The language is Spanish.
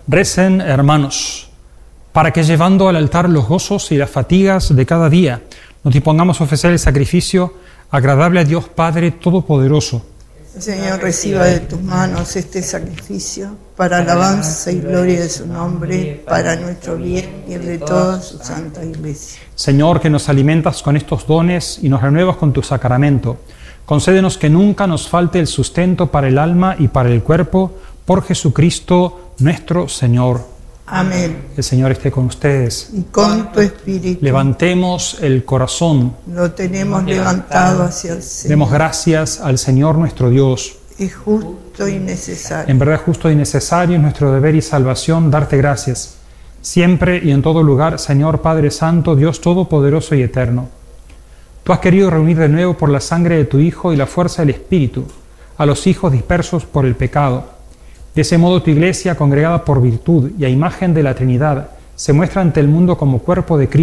Recen, hermanos, para que llevando al altar los gozos y las fatigas de cada día, nos dispongamos a ofrecer el sacrificio agradable a Dios Padre Todopoderoso. Señor, reciba de tus manos este sacrificio para alabanza y gloria de su nombre, para nuestro bien y el de toda su santa Iglesia. Señor, que nos alimentas con estos dones y nos renuevas con tu sacramento, concédenos que nunca nos falte el sustento para el alma y para el cuerpo, por Jesucristo nuestro Señor. Amén. El Señor esté con ustedes. Y con tu espíritu. Levantemos el corazón. Lo tenemos levantado hacia el Señor. Demos gracias al Señor nuestro Dios. Es justo y necesario. En verdad, justo y necesario es nuestro deber y salvación darte gracias. Siempre y en todo lugar, Señor Padre Santo, Dios Todopoderoso y Eterno. Tú has querido reunir de nuevo por la sangre de tu Hijo y la fuerza del Espíritu a los hijos dispersos por el pecado. De ese modo tu Iglesia, congregada por virtud y a imagen de la Trinidad, se muestra ante el mundo como cuerpo de Cristo.